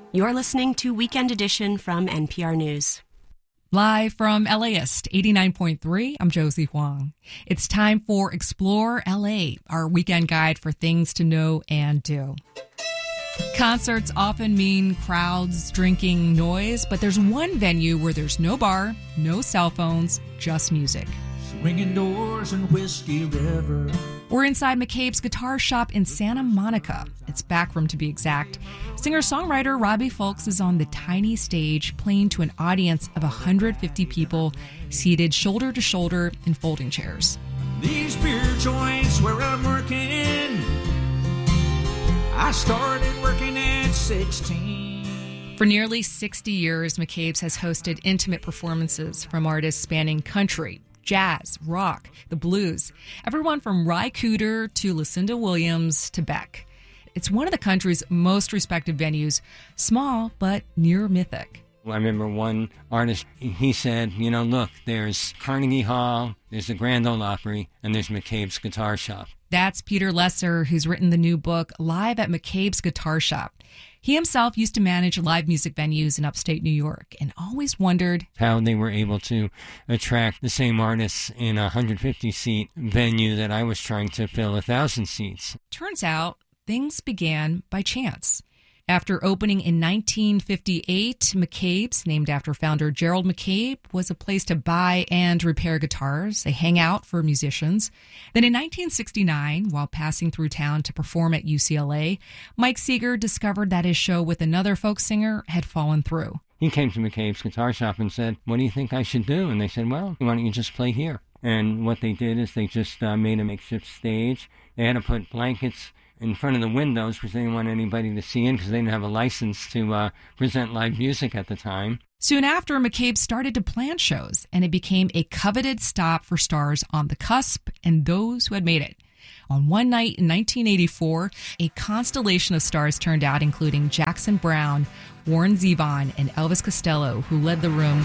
You're listening to Weekend Edition from NPR News. Live from LAist 89.3, I'm Josie Huang. It's time for Explore LA, our weekend guide for things to know and do. Concerts often mean crowds, drinking, noise, but there's one venue where there's no bar, no cell phones, just music. Swinging doors and Whiskey River. We're inside McCabe's Guitar Shop in Santa Monica. It's backroom to be exact. Singer-songwriter Robbie Fulks is on the tiny stage playing to an audience of 150 people seated shoulder to shoulder in folding chairs. These beer joints where I'm working, I started working at 16. For nearly 60 years, McCabe's has hosted intimate performances from artists spanning country, jazz, rock, the blues, everyone from Ry Cooder to Lucinda Williams to Beck. It's one of the country's most respected venues, small but near mythic. I remember one artist, he said, look, there's Carnegie Hall, there's the Grand Ole Opry, and there's McCabe's Guitar Shop. That's Peter Lesser, who's written the new book, Live at McCabe's Guitar Shop. He himself used to manage live music venues in upstate New York and always wondered how they were able to attract the same artists in a 150-seat venue that I was trying to fill 1,000 seats. Turns out things began by chance. After opening in 1958, McCabe's, named after founder Gerald McCabe, was a place to buy and repair guitars, a hangout for musicians. Then in 1969, while passing through town to perform at UCLA, Mike Seeger discovered that his show with another folk singer had fallen through. He came to McCabe's Guitar Shop and said, "What do you think I should do?" And they said, "Well, why don't you just play here?" And what they did is they just made a makeshift stage. They had to put blankets in front of the windows because they didn't want anybody to see in because they didn't have a license to present live music at the time. Soon after, McCabe started to plan shows, and it became a coveted stop for stars on the cusp and those who had made it. On one night in 1984, a constellation of stars turned out, including Jackson Browne, Warren Zevon, and Elvis Costello, who led the room